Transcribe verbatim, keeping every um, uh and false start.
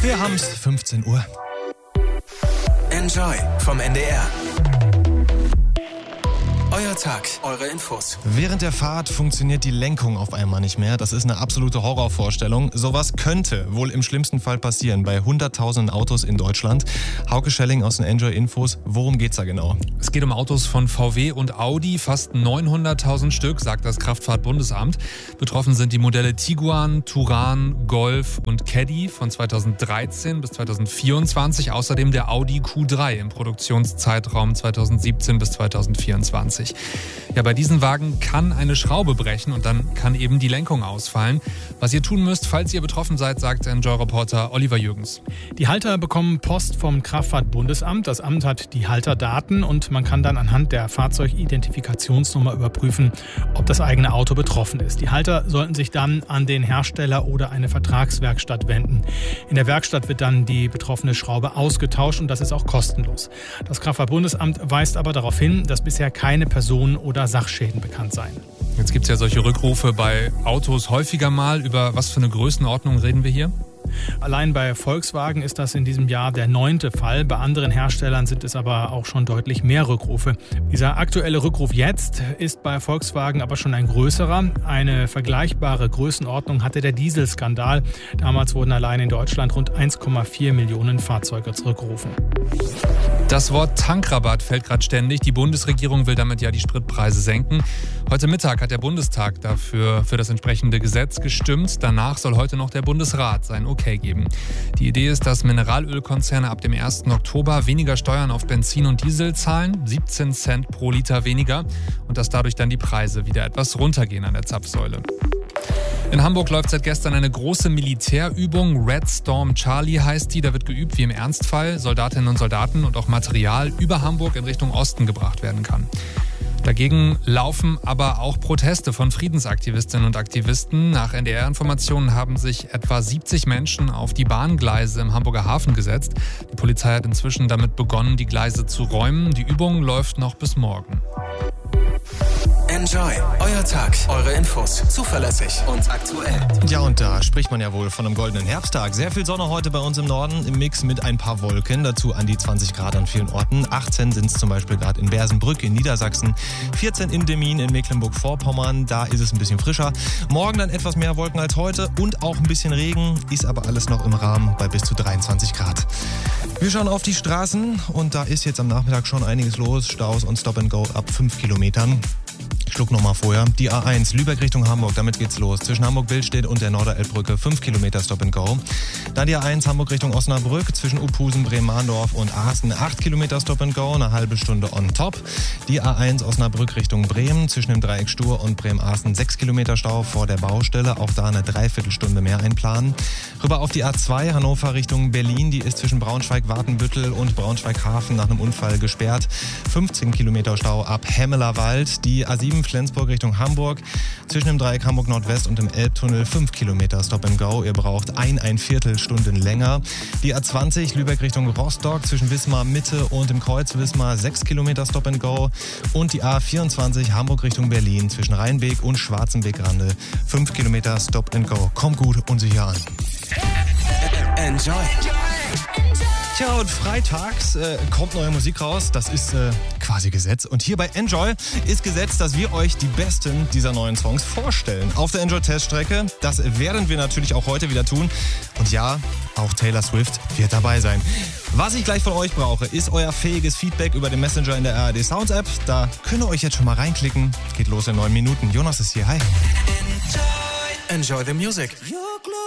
Wir haben's, fünfzehn Uhr. Enjoy vom N D R. Euer Tag, eure Infos. Während der Fahrt funktioniert die Lenkung auf einmal nicht mehr. Das ist eine absolute Horrorvorstellung. Sowas könnte wohl im schlimmsten Fall passieren bei hunderttausenden Autos in Deutschland. Hauke Schelling aus den Enjoy Infos. Worum geht's da genau? Es geht um Autos von V W und Audi, fast neunhunderttausend Stück, sagt das Kraftfahrtbundesamt. Betroffen sind die Modelle Tiguan, Touran, Golf und Caddy von zweitausenddreizehn bis zweitausendvierundzwanzig. Außerdem der Audi Q drei im Produktionszeitraum zweitausendsiebzehn bis zweitausendvierundzwanzig. Ja, bei diesen Wagen kann eine Schraube brechen und dann kann eben die Lenkung ausfallen. Was ihr tun müsst, falls ihr betroffen seid, sagt Enjoy-Reporter Oliver Jürgens. Die Halter bekommen Post vom Kraftfahrtbundesamt. Das Amt hat die Halterdaten und man kann dann anhand der Fahrzeugidentifikationsnummer überprüfen, ob das eigene Auto betroffen ist. Die Halter sollten sich dann an den Hersteller oder eine Vertragswerkstatt wenden. In der Werkstatt wird dann die betroffene Schraube ausgetauscht und das ist auch kostenlos. Das Kraftfahrtbundesamt weist aber darauf hin, dass bisher keine Personen- oder Sachschäden bekannt seien. Jetzt gibt es ja solche Rückrufe bei Autos häufiger mal. Über was für eine Größenordnung reden wir hier? Allein bei Volkswagen ist das in diesem Jahr der neunte Fall. Bei anderen Herstellern sind es aber auch schon deutlich mehr Rückrufe. Dieser aktuelle Rückruf jetzt ist bei Volkswagen aber schon ein größerer. Eine vergleichbare Größenordnung hatte der Dieselskandal. Damals wurden allein in Deutschland rund eins Komma vier Millionen Fahrzeuge zurückgerufen. Das Wort Tankrabatt fällt gerade ständig. Die Bundesregierung will damit ja die Spritpreise senken. Heute Mittag hat der Bundestag dafür für das entsprechende Gesetz gestimmt. Danach soll heute noch der Bundesrat sein Okay geben. Die Idee ist, dass Mineralölkonzerne ab dem ersten Oktober weniger Steuern auf Benzin und Diesel zahlen, siebzehn Cent pro Liter weniger, und dass dadurch dann die Preise wieder etwas runtergehen an der Zapfsäule. In Hamburg läuft seit gestern eine große Militärübung. Red Storm Charlie heißt die. Da wird geübt, wie im Ernstfall Soldatinnen und Soldaten und auch Material über Hamburg in Richtung Osten gebracht werden kann. Dagegen laufen aber auch Proteste von Friedensaktivistinnen und Aktivisten. Nach N D R-Informationen haben sich etwa siebzig Menschen auf die Bahngleise im Hamburger Hafen gesetzt. Die Polizei hat inzwischen damit begonnen, die Gleise zu räumen. Die Übung läuft noch bis morgen. Enjoy, euer Tag, eure Infos, zuverlässig und aktuell. Ja, und da spricht man ja wohl von einem goldenen Herbsttag. Sehr viel Sonne heute bei uns im Norden, im Mix mit ein paar Wolken. Dazu an die zwanzig Grad an vielen Orten. achtzehn sind es zum Beispiel gerade in Bersenbrück in Niedersachsen. vierzehn in Demmin in Mecklenburg-Vorpommern. Da ist es ein bisschen frischer. Morgen dann etwas mehr Wolken als heute und auch ein bisschen Regen. Ist aber alles noch im Rahmen bei bis zu dreiundzwanzig Grad. Wir schauen auf die Straßen und da ist jetzt am Nachmittag schon einiges los. Staus und Stop and Go ab fünf Kilometern. Ich schluck nochmal vorher. Die A eins, Lübeck Richtung Hamburg, damit geht's los. Zwischen Hamburg-Billstedt und der Norderelbbrücke fünf Kilometer Stop and Go. Dann die A eins, Hamburg Richtung Osnabrück, zwischen Uphusen, Bremen-Mahndorf und Aachen acht Kilometer Stop and Go, eine halbe Stunde on top. Die A eins Osnabrück Richtung Bremen, zwischen dem Dreieck Stur und Bremen-Aachen sechs Kilometer Stau vor der Baustelle, auch da eine Dreiviertelstunde mehr einplanen. Rüber auf die A zwei, Hannover Richtung Berlin, die ist zwischen Braunschweig-Watenbüttel und Braunschweig-Hafen nach einem Unfall gesperrt. fünfzehn Kilometer Stau ab Hemmelerwald. Die A sieben Flensburg Richtung Hamburg, zwischen dem Dreieck Hamburg Nordwest und dem Elbtunnel fünf Kilometer Stop and Go. Ihr braucht ein, ein Viertelstunden länger. Die A zwanzig Lübeck Richtung Rostock, zwischen Wismar Mitte und dem Kreuz Wismar sechs Kilometer Stop and Go. Und die A vierundzwanzig Hamburg Richtung Berlin, zwischen Rheinbeek und Schwarzenbeek-Rande fünf Kilometer Stop and Go. Kommt gut und sicher an. Enjoy. Tja, und freitags äh, kommt neue Musik raus. Das ist äh, quasi Gesetz. Und hier bei Enjoy ist Gesetz, dass wir euch die besten dieser neuen Songs vorstellen. Auf der Enjoy-Teststrecke. Das werden wir natürlich auch heute wieder tun. Und ja, auch Taylor Swift wird dabei sein. Was ich gleich von euch brauche, ist euer fähiges Feedback über den Messenger in der R A D Sounds App. Da könnt ihr euch jetzt schon mal reinklicken. Geht los in neun Minuten. Jonas ist hier. Hi. Enjoy the music.